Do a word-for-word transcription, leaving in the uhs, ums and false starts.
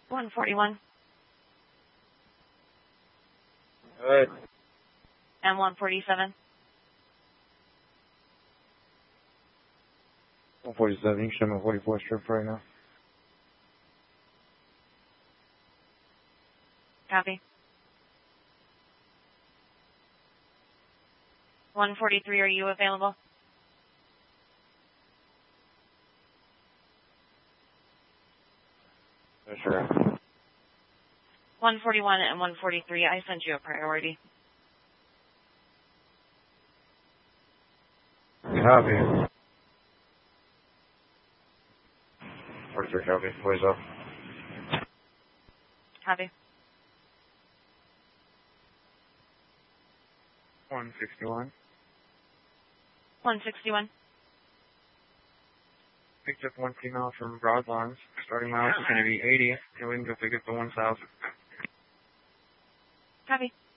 one forty-one. Alright. And one forty-seven. one forty-seven, you can show me forty-four strip right now. Copy. one forty-three, are you available? Yes, sure. one forty-one and one forty-three, I sent you a priority. Copy. forty-three, copy. Where's up? Copy. one sixty-one. one sixty-one. Picked up one female from Broadlawns. Starting miles is going to be eighty, and we can go pick up the one south. Copy.